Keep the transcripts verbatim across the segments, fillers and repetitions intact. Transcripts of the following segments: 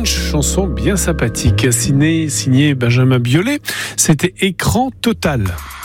chanson bien sympathique, signée, signée Benjamin Biolay. C'était Écran Total.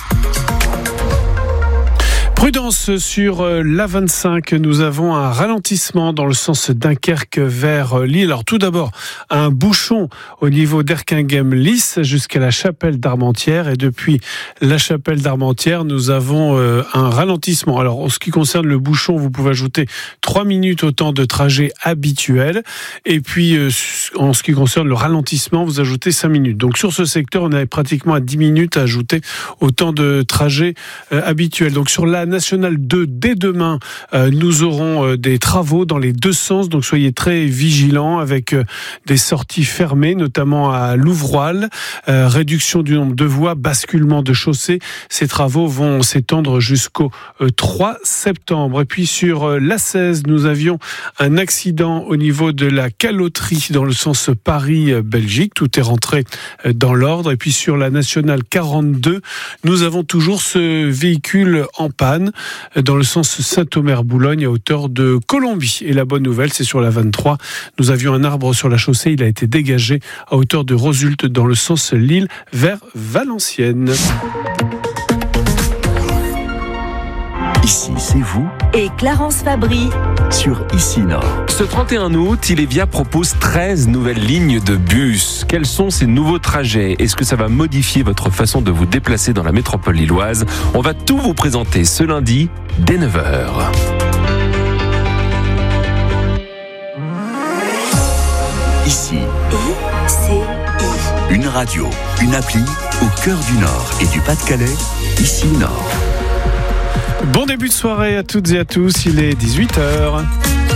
Prudence sur l'A vingt-cinq, nous avons un ralentissement dans le sens Dunkerque vers Lille. Alors tout d'abord, un bouchon au niveau d'Erquinghem-Lys jusqu'à la Chapelle d'Armentières, et depuis la Chapelle d'Armentières, nous avons un ralentissement. Alors en ce qui concerne le bouchon, vous pouvez ajouter trois minutes au temps de trajet habituel, et puis en ce qui concerne le ralentissement, vous ajoutez cinq minutes. Donc sur ce secteur, on avait pratiquement à dix minutes à ajouter au temps de trajet habituel. Donc sur la Nationale deux, dès demain, euh, nous aurons euh, des travaux dans les deux sens, donc soyez très vigilants avec euh, des sorties fermées, notamment à Louvroil, euh, réduction du nombre de voies, basculement de chaussée. Ces travaux vont s'étendre jusqu'au euh, trois septembre. Et puis sur euh, l'A seize, nous avions un accident au niveau de la caloterie dans le sens Paris-Belgique. Tout est rentré euh, dans l'ordre. Et puis sur la Nationale quarante-deux, nous avons toujours ce véhicule en panne dans le sens Saint-Omer-Boulogne à hauteur de Colombie. Et la bonne nouvelle, c'est sur la vingt-trois. Nous avions un arbre sur la chaussée, il a été dégagé à hauteur de Rosulte dans le sens Lille vers Valenciennes. Ici, c'est vous et Clarence Fabry sur Ici Nord. Ce trente et un août, Ilevia propose treize nouvelles lignes de bus. Quels sont ces nouveaux trajets ? Est-ce que ça va modifier votre façon de vous déplacer dans la métropole lilloise ? On va tout vous présenter ce lundi dès neuf heures. Ici, I C I. Une radio, une appli au cœur du Nord et du Pas-de-Calais. Ici Nord. Bon début de soirée à toutes et à tous, il est dix-huit heures.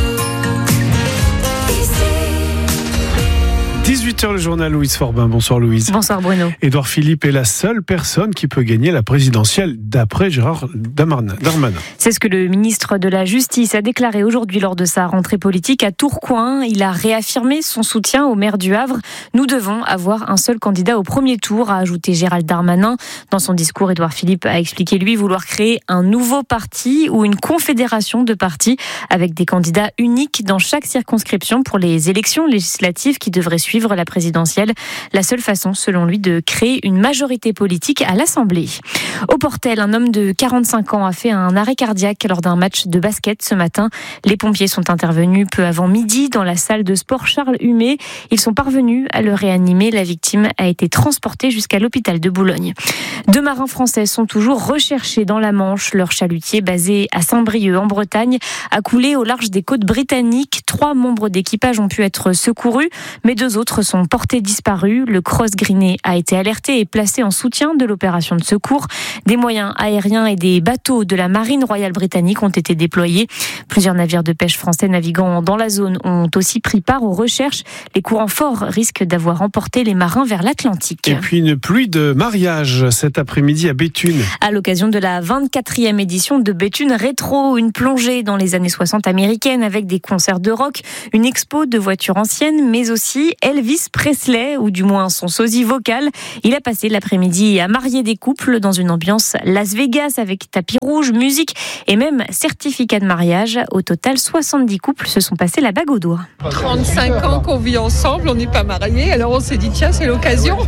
dix-huit heures, le journal Louise Forbin. Bonsoir Louise. Bonsoir Bruno. Édouard Philippe est la seule personne qui peut gagner la présidentielle d'après Gérald Darmanin. C'est ce que le ministre de la Justice a déclaré aujourd'hui lors de sa rentrée politique à Tourcoing. Il a réaffirmé son soutien au maire du Havre. Nous devons avoir un seul candidat au premier tour, a ajouté Gérald Darmanin. Dans son discours, Édouard Philippe a expliqué lui vouloir créer un nouveau parti ou une confédération de partis avec des candidats uniques dans chaque circonscription pour les élections législatives qui devraient suivre la présidentielle. La seule façon, selon lui, de créer une majorité politique à l'Assemblée. Au Portel, un homme de quarante-cinq ans a fait un arrêt cardiaque lors d'un match de basket ce matin. Les pompiers sont intervenus peu avant midi dans la salle de sport Charles Humet. Ils sont parvenus à le réanimer. La victime a été transportée jusqu'à l'hôpital de Boulogne. Deux marins français sont toujours recherchés dans la Manche. Leur chalutier, basé à Saint-Brieuc en Bretagne, a coulé au large des côtes britanniques. Trois membres d'équipage ont pu être secourus, mais deux autres sont portés disparus. Le Cross Greenet a été alerté et placé en soutien de l'opération de secours. Des moyens aériens et des bateaux de la Marine royale britannique ont été déployés. Plusieurs navires de pêche français naviguant dans la zone ont aussi pris part aux recherches. Les courants forts risquent d'avoir emporté les marins vers l'Atlantique. Et puis une pluie de mariage cet après-midi à Béthune. À l'occasion de la vingt-quatrième édition de Béthune Rétro, une plongée dans les années soixante américaines avec des concerts de rock, une expo de voitures anciennes, mais aussi Elvis Presley, ou du moins son sosie vocal. Il a passé l'après-midi à marier des couples dans une ambiance Las Vegas avec tapis rouge, musique et même certificat de mariage. Au total, soixante-dix couples se sont passés la bague au doigt. trente-cinq ans qu'on vit ensemble, on n'est pas mariés, alors on s'est dit tiens, c'est l'occasion.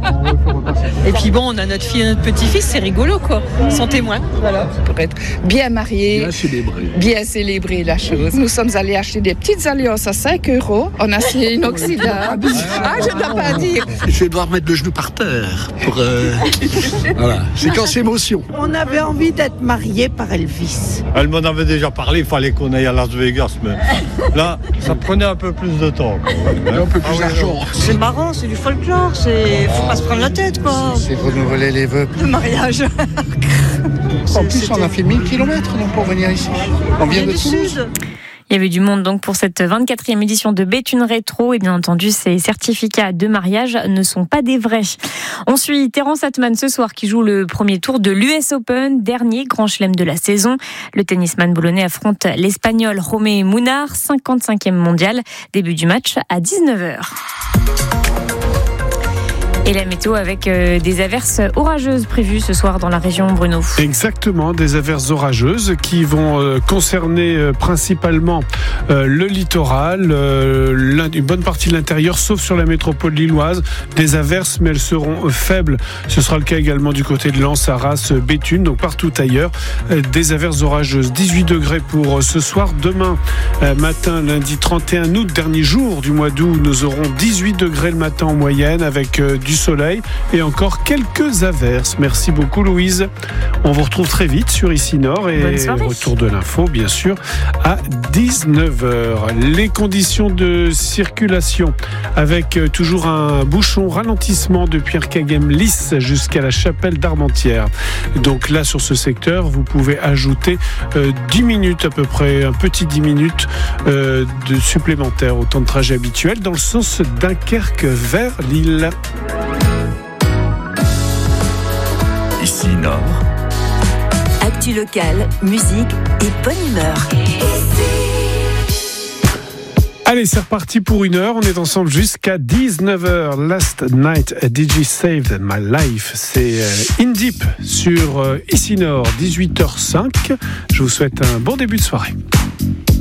Et puis bon, on a notre fille et notre petit-fils, c'est rigolo quoi, sans témoin. Voilà. Pour être bien marié, Bien célébré. bien célébrer la chose. Nous sommes allés acheter des petites alliances à cinq euros en acier inoxydable. Ah, je ne dois pas dire. Je vais devoir mettre le genou par terre. Pour, euh... voilà, séquence émotion. On avait envie d'être mariés par Elvis. Elle m'en avait déjà parlé, il fallait qu'on aille à Las Vegas, mais là, ça prenait un peu plus de temps. Et un peu plus Ah, d'argent. C'est marrant, c'est du folklore, c'est faut pas se prendre la tête quoi. C'est renouveler les vœux. Le mariage. En plus, on a fait mille kilomètres donc, pour venir ici. On vient de du Toulouse. Sud. Il y avait du monde donc pour cette vingt-quatrième édition de Béthune Rétro. Et bien entendu, ces certificats de mariage ne sont pas des vrais. On suit Terence Atman ce soir qui joue le premier tour de l'U S Open, dernier grand chelem de la saison. Le tennisman boulonnais affronte l'Espagnol Jaume Munar, cinquante-cinquième mondial. Début du match à dix-neuf heures. Et la météo avec euh, des averses orageuses prévues ce soir dans la région, Bruno. Exactement, des averses orageuses qui vont euh, concerner euh, principalement euh, le littoral, euh, une bonne partie de l'intérieur, sauf sur la métropole lilloise. Des averses, mais elles seront euh, faibles. Ce sera le cas également du côté de Lens, Arras, Béthune, donc partout ailleurs. Euh, des averses orageuses. dix-huit degrés pour euh, ce soir. Demain euh, matin, lundi trente et un août, dernier jour du mois d'août, nous aurons dix-huit degrés le matin en moyenne avec euh, du soleil et encore quelques averses. Merci beaucoup Louise. On vous retrouve très vite sur Ici Nord et retour de l'info bien sûr à dix-neuf heures. Les conditions de circulation avec euh, toujours un bouchon ralentissement depuis Erquinghem-Lys jusqu'à la chapelle d'Armentières. Donc là sur ce secteur, vous pouvez ajouter euh, dix minutes à peu près, un petit dix minutes euh, de supplémentaire au temps de trajet habituel dans le sens Dunkerque vers Lille. Ici Nord. Actu locale, musique et bonne humeur. Allez, c'est reparti pour une heure. On est ensemble jusqu'à dix-neuf heures. Last Night, Did You Save My Life? C'est In Deep sur Ici Nord, dix-huit heures cinq. Je vous souhaite un bon début de soirée.